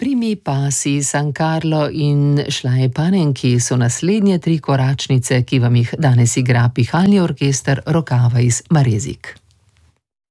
Primi Passi, San Carlo in Šlaj Panenki so naslednje 3 koračnice, ki vam jih danes igra pihalni orkester Rokava iz Marezik.